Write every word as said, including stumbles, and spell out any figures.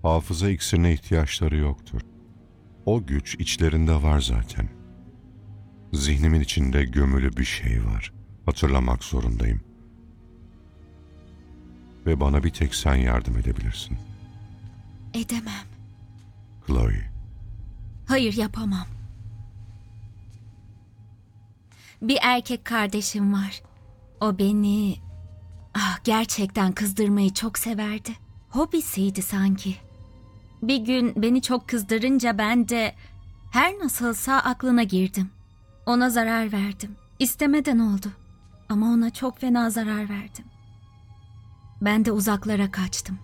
Hafıza iksirine ihtiyaçları yoktur. O güç içlerinde var zaten. Zihnimin içinde gömülü bir şey var. Hatırlamak zorundayım. Ve bana bir tek sen yardım edebilirsin. Edemem. Chloe. Hayır, yapamam. Bir erkek kardeşim var. O beni ah, gerçekten kızdırmayı çok severdi. Hobisiydi sanki. Bir gün beni çok kızdırınca ben de her nasılsa aklına girdim. Ona zarar verdim. İstemeden oldu. Ama ona çok fena zarar verdim. Ben de uzaklara kaçtım.